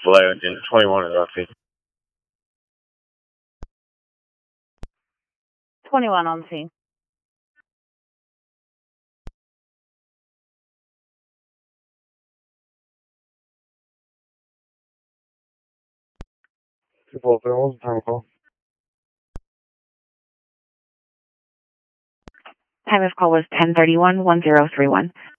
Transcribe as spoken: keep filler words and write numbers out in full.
Flight engine twenty-one is on scene. twenty-one on scene. two four seven, what's the time of call? Time of call was ten thirty-one, one zero three one.